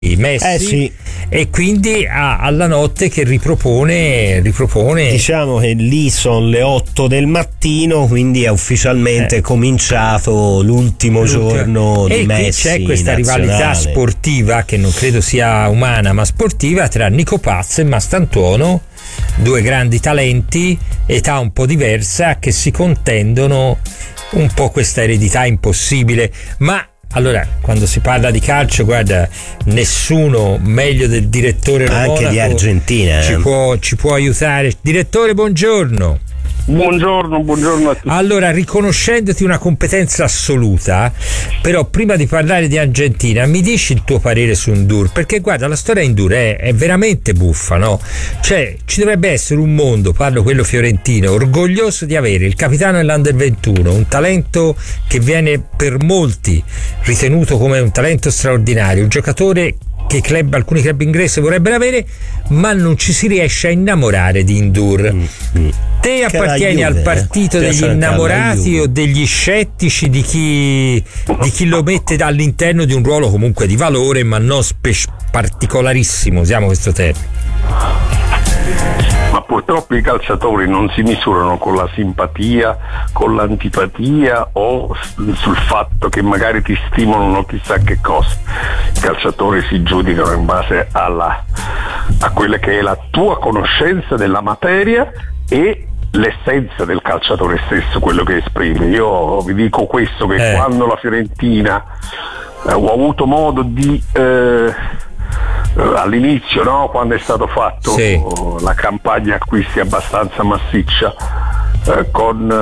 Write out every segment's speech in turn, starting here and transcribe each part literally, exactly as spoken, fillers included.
Messi, eh sì. E quindi ha alla notte che ripropone ripropone diciamo che lì sono le otto del mattino, quindi è ufficialmente eh. cominciato l'ultimo, l'ultimo giorno e di Messi. E c'è questa nazionale. rivalità sportiva, che non credo sia umana ma sportiva, tra Nico Paz e Mastantuono, due grandi talenti, età un po' diversa, che si contendono un po' questa eredità impossibile. Ma allora, quando si parla di calcio, guarda, nessuno meglio del direttore anche Monaco di Argentina eh. ci può, ci può aiutare. Direttore, buongiorno. Buongiorno, buongiorno a tutti. Allora, riconoscendoti una competenza assoluta, però prima di parlare di Argentina mi dici il tuo parere su N'Dour, perché guarda, la storia N'Dour è, è veramente buffa, no? Cioè, ci dovrebbe essere un mondo, parlo quello fiorentino, orgoglioso di avere il capitano dell'Under ventuno, un talento che viene per molti ritenuto come un talento straordinario, un giocatore che i club, alcuni club inglesi vorrebbero avere, ma non ci si riesce a innamorare di N'Dour. Mm-hmm. Te appartieni al partito eh? degli innamorati o degli scettici, di chi, di chi lo mette all'interno di un ruolo comunque di valore, ma non spe- particolarissimo, usiamo questo termine? Ma purtroppo i calciatori non si misurano con la simpatia, con l'antipatia o sul fatto che magari ti stimolano chissà che cosa. I calciatori si giudicano in base alla, a quella che è la tua conoscenza della materia e l'essenza del calciatore stesso, quello che esprime. Io vi dico questo, che eh. quando la Fiorentina eh, ho avuto modo di eh, all'inizio, no, quando è stato fatto sì. la campagna acquisti abbastanza massiccia eh, con,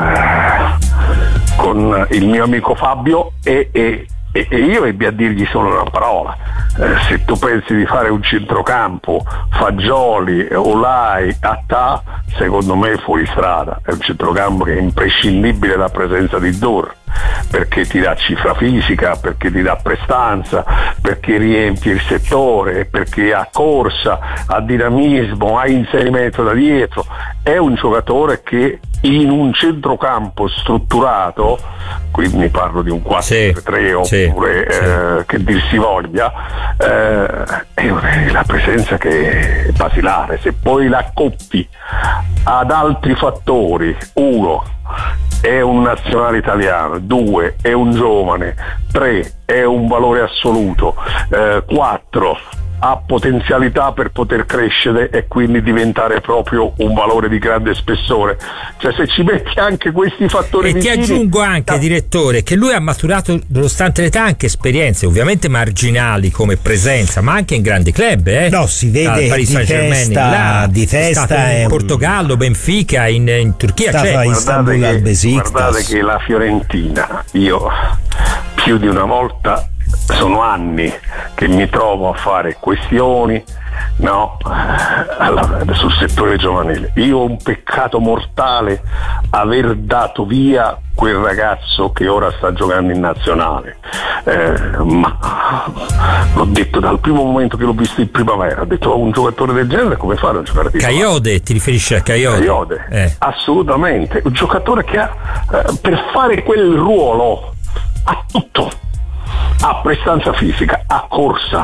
eh, con il mio amico Fabio e, e, e io ebbi a dirgli solo una parola: eh, se tu pensi di fare un centrocampo Fagioli, Olai, Attà, secondo me è fuori strada. È un centrocampo che è imprescindibile dalla presenza di N'Dour, perché ti dà cifra fisica, perché ti dà prestanza, perché riempie il settore, perché ha corsa, ha dinamismo, ha inserimento da dietro. È un giocatore che in un centrocampo strutturato, quindi parlo di un quattro tre tre sì, oppure sì, eh, sì. che dir si voglia, eh, è la presenza che è basilare. Se poi la accoppi ad altri fattori, uno è un nazionale italiano, due è un giovane, tre è un valore assoluto, eh, quattro ha potenzialità per poter crescere e quindi diventare proprio un valore di grande spessore. Cioè, se ci metti anche questi fattori e vicini, ti aggiungo anche, da... direttore, che lui ha maturato, nonostante l'età, anche esperienze ovviamente marginali come presenza, ma anche in grandi club, eh? No, si vede Paris di Saint-Germain, testa, là, di testa in è Portogallo, Benfica, in, in Turchia, cioè, in guardate, che, al guardate che la Fiorentina, io più di una volta, sono anni che mi trovo a fare questioni, no, allora, sul settore giovanile. Io ho un peccato mortale aver dato via quel ragazzo che ora sta giocando in nazionale, eh, ma l'ho detto dal primo momento che l'ho visto in primavera, ho detto: oh, un giocatore del genere come fare a giocare di Kayode? Ti riferisci a Kayode? Kayode, eh. assolutamente, un giocatore che ha eh, per fare quel ruolo ha tutto. Ha prestanza fisica, ha corsa,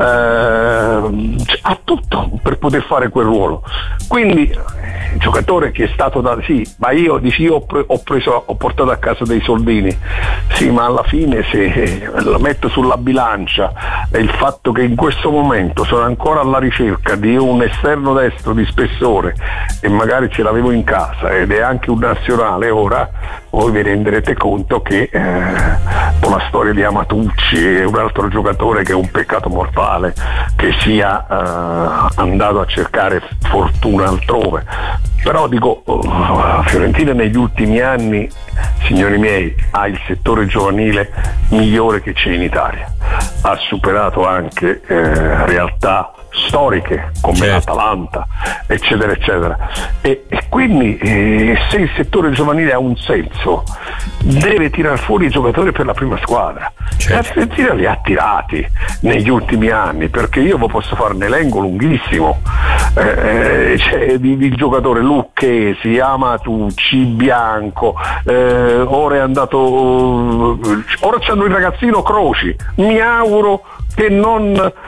eh, ha tutto per poter fare quel ruolo. Quindi il giocatore che è stato da sì, ma io dici io ho, pre- ho preso, ho portato a casa dei soldini, sì, ma alla fine se la metto sulla bilancia e il fatto che in questo momento sono ancora alla ricerca di un esterno destro di spessore e magari ce l'avevo in casa ed è anche un nazionale, ora voi vi renderete conto che eh, con la storia di Amatucci e un altro giocatore che è un peccato mortale che sia eh, andato a cercare fortuna altrove. Però dico, la Fiorentina negli ultimi anni, signori miei, ha il settore giovanile migliore che c'è in Italia, ha superato anche eh, realtà storiche come certo. l'Atalanta, eccetera eccetera, e, e quindi eh, se il settore giovanile ha un senso deve tirar fuori i giocatori per la prima squadra. Certo. La Fiorentina li ha tirati negli ultimi anni, perché io posso fare un elenco lunghissimo eh, cioè, di, di giocatori: Lucchesi, Amatucci, Bianco, eh, ora è andato ora c'hanno il ragazzino Croci, mi auguro che non